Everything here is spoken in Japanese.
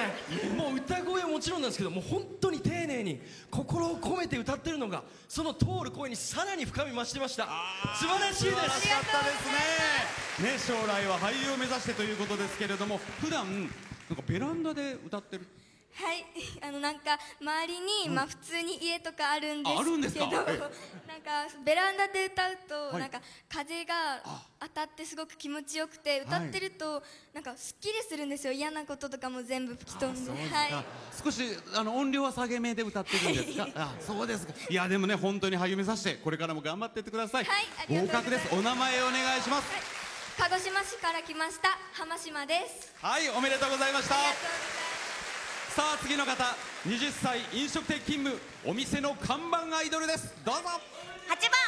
もう歌声はもちろんなんですけど、もう本当に丁寧に心を込めて歌ってるのが、その通る声にさらに深み増してました。素晴らしいです。 素晴らしかったですね。将来は俳優を目指してということですけれども、普段なんかベランダで歌ってる。 はい、なんか周りに、まあ普通に家とかあるんですけど、 あるんですか。 なんかベランダで歌うと、 はい、 なんか風が当たってすごく気持ちよくて、歌ってるとなんかすっきりするんですよ。嫌なこととかも全部吹き飛んで。はい。 少し音量は下げ目で歌ってるんですか。あ、そうですか。いやでもね、本当に励めさせて、これからも頑張っていってください。 はい、ありがとうございます。 合格です。お名前お願いします。 はい、鹿児島市から来ました浜島です。 はい、おめでとうございました。 ありがとうございます。 さあ次の方、20歳飲食店勤務、お店の看板アイドルです。どうぞ。 8番